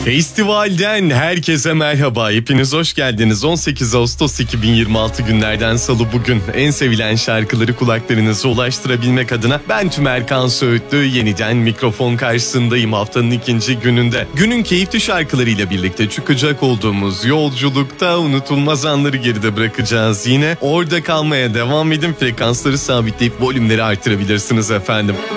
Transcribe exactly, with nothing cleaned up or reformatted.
Festivalden herkese merhaba. Hepiniz hoş geldiniz. on sekiz Ağustos iki bin yirmi altı günlerden salı bugün en sevilen şarkıları kulaklarınıza ulaştırabilmek adına ben Tümer Kan Söğütlü yeniden mikrofon karşısındayım haftanın ikinci gününde. Günün keyifli şarkılarıyla birlikte çıkacak olduğumuz yolculukta unutulmaz anları geride bırakacağız. Yine orada kalmaya devam edin. Frekansları sabitleyip volümleri artırabilirsiniz efendim.